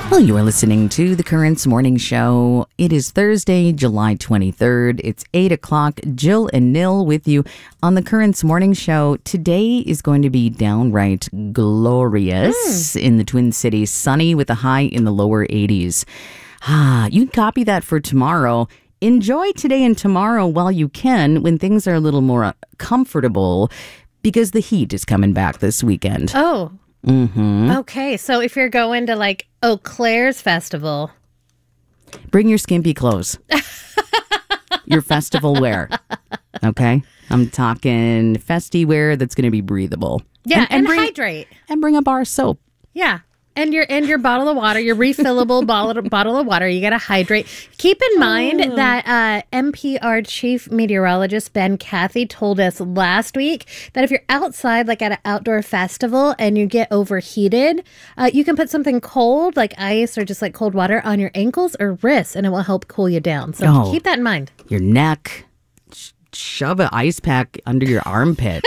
Well, you are listening to the Currents Morning Show. It is Thursday, July 23rd. It's 8 o'clock. Jill and Nil with you on the Currents Morning Show. Today is going to be downright glorious in the Twin Cities. Sunny with a high in the lower 80s. You can copy that for tomorrow. Enjoy today and tomorrow while you can when things are a little more comfortable because the heat is coming back this weekend. Oh. Mm-hmm. Okay, so if you're going to like Eau Claire's festival, bring your skimpy clothes. Your festival wear. Okay? I'm talking festy wear that's going to be breathable. Yeah, and hydrate. And bring a bar of soap. Yeah. And your bottle of water, your refillable bottle of water, you got to hydrate. Keep in mind that NPR chief meteorologist Ben Cathy told us last week that if you're outside, like at an outdoor festival, and you get overheated, you can put something cold, like ice or just like cold water, on your ankles or wrists, and it will help cool you down. So keep that in mind. Your neck. Shove an ice pack under your armpit.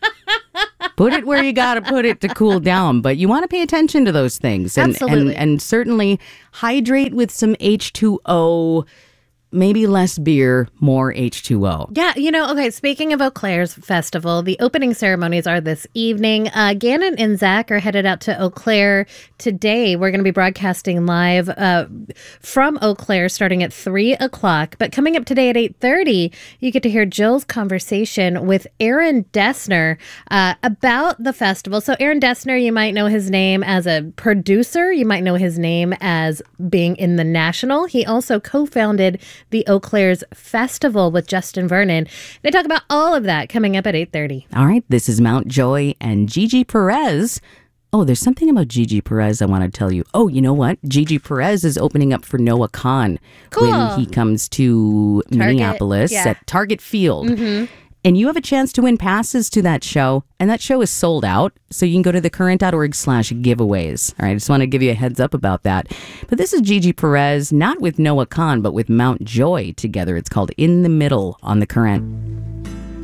Put it where you got to put it to cool down, but you want to pay attention to those things. Absolutely. And certainly hydrate with some H2O, maybe less beer, more H2O. Yeah, okay, speaking of Eau Claire's festival, the opening ceremonies are this evening. Gannon and Zach are headed out to Eau Claire today. We're going to be broadcasting live from Eau Claire starting at 3 o'clock. But coming up today at 8:30, you get to hear Jill's conversation with Aaron Dessner about the festival. So Aaron Dessner, you might know his name as a producer. You might know his name as being in The National. He also co-founded the Eau Claire's Festival with Justin Vernon. They talk about all of that coming up at 8:30. All right, this is Mount Joy and Gigi Perez. Oh, there's something about Gigi Perez I want to tell you. Oh, you know what? Gigi Perez is opening up for Noah Kahan when he comes to Minneapolis at Target Field. Mm-hmm. And you have a chance to win passes to that show. And that show is sold out. So you can go to thecurrent.org/giveaways. All right, I just want to give you a heads up about that. But this is Gigi Perez, not with Noah Kahan, but with Mount Joy together. It's called In the Middle on The Current.